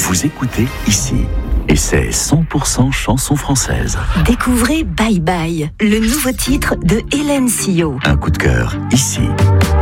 vous écoutez ici. Et c'est 100% chanson française. Découvrez Bye Bye, le nouveau titre de Hélène Sillot. Un coup de cœur ici.